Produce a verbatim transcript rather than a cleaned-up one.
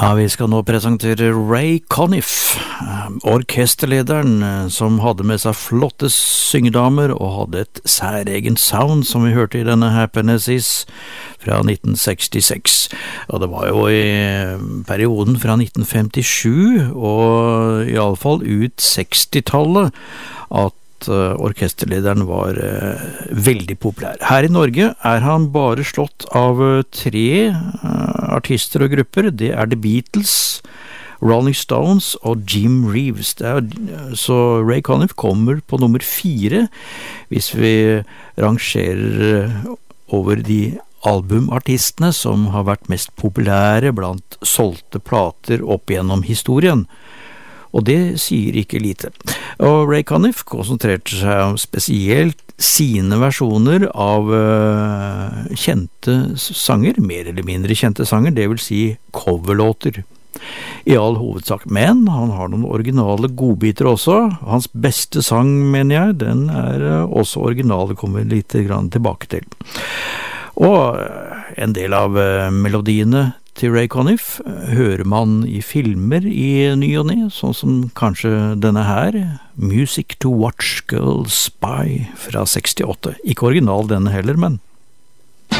Ja, vi skal nå presentere Ray Conniff, orkesterlederen som hadde med seg flotte syngedamer og hadde et særegen sound som vi hørte i denne Happiness Is fra nitten sekstiseks. Og det var jo i perioden fra nitten femtisju og i alle fall ut sekstitallet at orkesterlederen var uh, veldig populær. Her i Norge er han bare slått av uh, tre uh, artister og grupper. Det er The Beatles, Rolling Stones og Jim Reeves. Det er, så Ray Conniff kommer på nummer fire hvis vi rangerer uh, over de albumartistene som har vært mest populære blant solgte plater opp gjennom historien. Og det sier ikke lite. Og Ray Conniff konsentrerte seg om spesielt sine versjoner av uh, kjente sanger, mer eller mindre kjente sanger, det vil si coverlåter. I all hovedsak, men han har noen originale godbiter også. Hans beste sang, mener jeg, den er uh, også original, det kommer vi litt grann tilbake til. Og uh, en del av uh, melodiene til Ray Conniff hører man i filmer i ny og ne, sånn som kanskje denne her, Music to Watch Girls Spy fra sekstiåtte. Ikke original denne heller, men